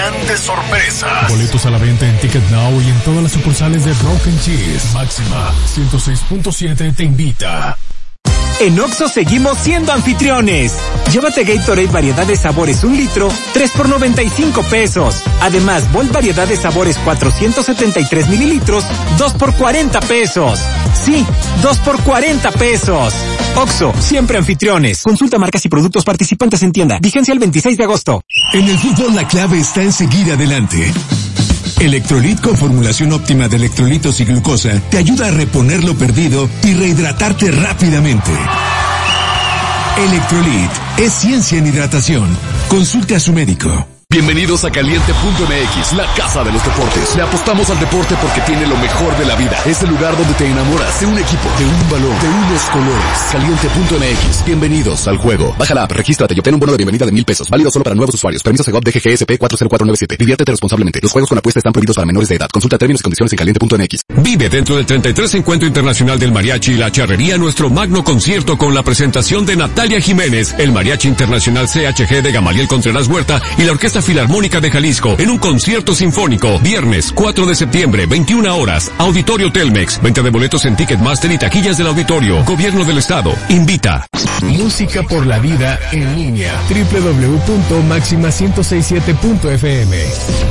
grandes sorpresas. Boletos a la venta en Ticket Now y en todas las sucursales de Rock and Cheese. Máxima 106.7 te invita. En Oxxo seguimos siendo anfitriones. Llévate Gatorade variedad de sabores 1 litro, 3 por 95 pesos. Además, Volt variedad de sabores 473 mililitros, 2 por 40 pesos. Sí, 2 por 40 pesos. Oxxo, siempre anfitriones. Consulta marcas y productos participantes en tienda. Vigencia el 26 de agosto. En el fútbol la clave está en seguir adelante. Electrolit con formulación óptima de electrolitos y glucosa te ayuda a reponer lo perdido y rehidratarte rápidamente. Electrolit es ciencia en hidratación. Consulte a su médico. Bienvenidos a Caliente.mx, la casa de los deportes. Le apostamos al deporte porque tiene lo mejor de la vida. Es el lugar donde te enamoras de un equipo, de un balón, de unos colores. Caliente.mx, bienvenidos al juego. Baja la app, regístrate y obtén un bono de bienvenida de $1,000. Válido solo para nuevos usuarios. Permiso Segov DGGSP 40497. Diviértete responsablemente. Los juegos con apuesta están prohibidos para menores de edad. Consulta términos y condiciones en Caliente.mx. Vive dentro del 33 Encuentro Internacional del Mariachi y la Charrería nuestro magno concierto con la presentación de Natalia Jiménez, el Mariachi Internacional CHG de Gamaliel Contreras Huerta y la Orquesta Filarmónica de Jalisco en un concierto sinfónico. Viernes 4 de septiembre, 21 horas. Auditorio Telmex. Venta de boletos en Ticketmaster y taquillas del auditorio. Gobierno del Estado. Invita. Música por la vida en línea. www.maxima1067.fm